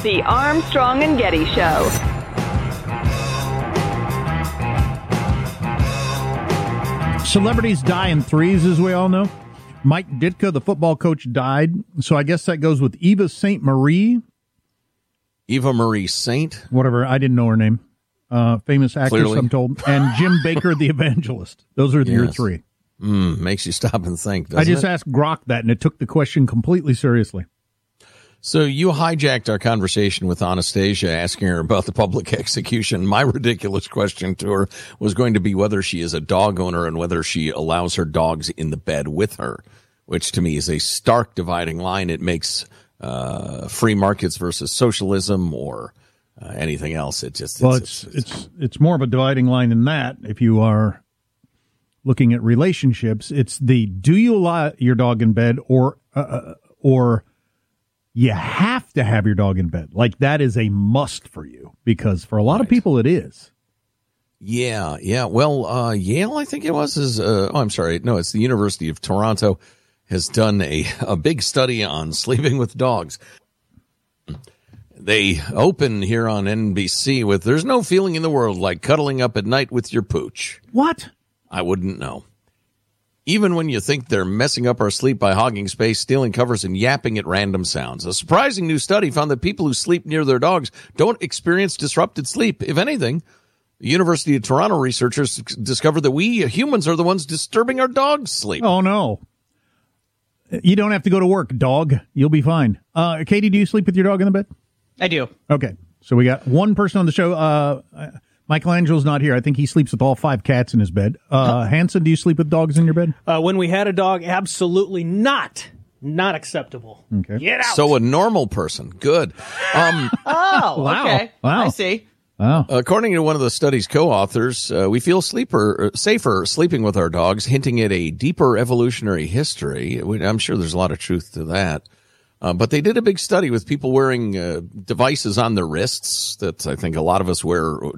The Armstrong and Getty Show. Celebrities die in threes, as we all know. Mike Ditka, the football coach, died. So I guess that goes with Eva St. Marie. Eva Marie Saint. Whatever. I didn't know her name. Famous actress, Clearly. I'm told. And Jim Baker, the evangelist. Those are your three. Makes you stop and think, doesn't I just it? asked Grok that, and it took the question completely seriously. So you hijacked our conversation with Anastasia, asking her about the public execution. My ridiculous question to her was going to be whether she is a dog owner and whether she allows her dogs in the bed with her, which to me is a stark dividing line. It makes free markets versus socialism or anything else. It's more of a dividing line than that. If you are looking at relationships, it's the do you allow your dog in bed or you have to have your dog in bed. Like that is a must for you because for a lot of people it is. Yeah. Well, Yale, I think it was, I'm sorry. No, it's the University of Toronto has done a big study on sleeping with dogs. They open here on NBC with, there's no feeling in the world like cuddling up at night with your pooch. What? I wouldn't know. Even when you think they're messing up our sleep by hogging space, stealing covers, and yapping at random sounds. A surprising new study found that people who sleep near their dogs don't experience disrupted sleep. If anything, the University of Toronto researchers discovered that we humans are the ones disturbing our dogs' sleep. Oh, no. You don't have to go to work, dog. You'll be fine. Katie, do you sleep with your dog in the bed? I do. Okay. So we got one person on the show. Michelangelo's not here. I think he sleeps with all 5 cats in his bed. Hanson, do you sleep with dogs in your bed? When we had a dog, absolutely not. Not acceptable. Okay. Get out. So a normal person. Good. Oh, Wow. okay. Wow. I see. Wow. According to one of the study's co-authors, we feel safer sleeping with our dogs, hinting at a deeper evolutionary history. I'm sure there's a lot of truth to that. But they did a big study with people wearing devices on their wrists that I think a lot of us wear